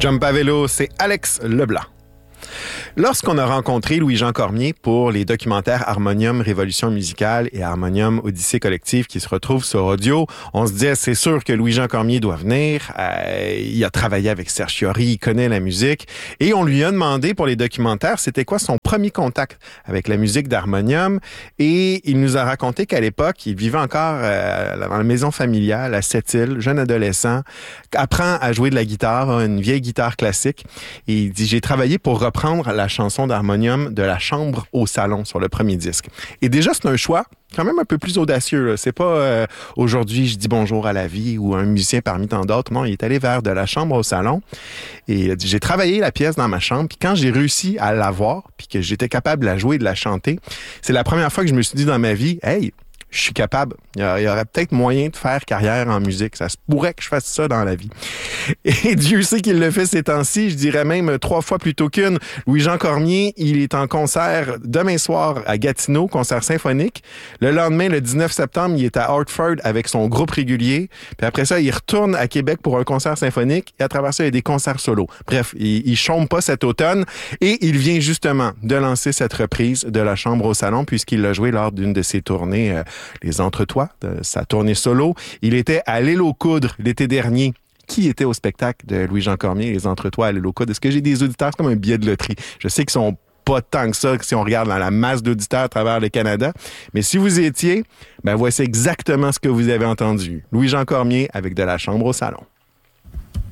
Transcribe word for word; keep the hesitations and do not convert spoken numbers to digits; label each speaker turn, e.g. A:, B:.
A: Jump à vélo, c'est Alex Leblanc. Lorsqu'on a rencontré Louis-Jean Cormier pour les documentaires Harmonium Révolution musicale et Harmonium Odyssée collective qui se retrouvent sur audio, on se disait c'est sûr que Louis-Jean Cormier doit venir. Euh, il a travaillé avec Serge Fiori, il connaît la musique et on lui a demandé pour les documentaires c'était quoi son premier contact avec la musique d'Harmonium et il nous a raconté qu'à l'époque il vivait encore euh, dans la maison familiale à Sept-Îles, jeune adolescent, apprend à jouer de la guitare, une vieille guitare classique et il dit j'ai travaillé pour reprendre la chanson d'Harmonium de la chambre au salon sur le premier disque. Et déjà, c'est un choix quand même un peu plus audacieux. Là. C'est pas euh, aujourd'hui, je dis bonjour à la vie ou un musicien parmi tant d'autres. Non, il est allé vers de la chambre au salon et il a dit, j'ai travaillé la pièce dans ma chambre puis quand j'ai réussi à la voir puis que j'étais capable de la jouer et de la chanter, c'est la première fois que je me suis dit dans ma vie, hey, je suis capable. Il y, a, il y aurait peut-être moyen de faire carrière en musique. Ça se pourrait que je fasse ça dans la vie. Et Dieu sait qu'il le fait ces temps-ci. Je dirais même trois fois plutôt qu'une. Louis-Jean Cormier, il est en concert demain soir à Gatineau, concert symphonique. Le lendemain, le dix-neuf septembre, il est à Hartford avec son groupe régulier. Puis après ça, il retourne à Québec pour un concert symphonique. Et à travers ça, il y a des concerts solo. Bref, il, il chôme pas cet automne. Et il vient justement de lancer cette reprise de La Chambre au Salon puisqu'il l'a joué lors d'une de ses tournées euh, Les Entretois, de sa tournée solo. Il était à l'Île aux Coudres l'été dernier. Qui était au spectacle de Louis-Jean Cormier, Les Entretois à l'Île aux Coudres? Est-ce que j'ai des auditeurs? C'est comme un billet de loterie. Je sais qu'ils sont pas tant que ça si on regarde dans la masse d'auditeurs à travers le Canada. Mais si vous y étiez, ben voici exactement ce que vous avez entendu. Louis-Jean Cormier avec de La Chambre au Salon.